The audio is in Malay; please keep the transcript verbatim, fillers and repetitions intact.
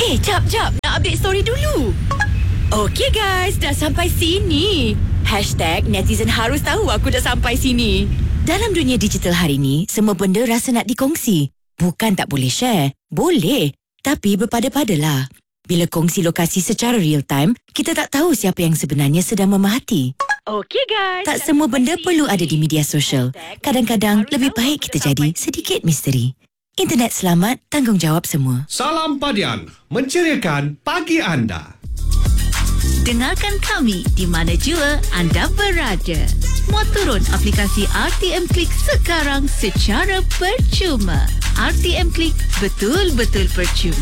Eh, jap, jap. Nak update story dulu. Okey guys, dah sampai sini. Hashtag netizen harus tahu aku dah sampai sini. Dalam dunia digital hari ni, semua benda rasa nak dikongsi. Bukan tak boleh share. Boleh. Tapi berpada-padalah. Bila kongsi lokasi secara real time, kita tak tahu siapa yang sebenarnya sedang memerhati. Okey guys. Tak semua benda perlu ada di media sosial. Kadang-kadang lebih baik kita jadi sedikit misteri. Internet selamat, tanggungjawab semua. Salam Padian, menceriakan pagi anda. Dengarkan kami di mana jua anda berada. Muat turun aplikasi R T M Klik sekarang secara percuma. R T M Klik betul-betul percuma.